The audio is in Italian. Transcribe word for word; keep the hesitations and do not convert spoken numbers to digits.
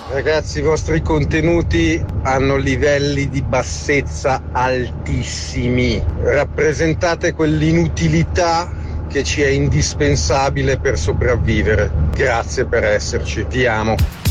Ragazzi, i vostri contenuti hanno livelli di bassezza altissimi. Rappresentate quell'inutilità che ci è indispensabile per sopravvivere. Grazie per esserci, vi amo.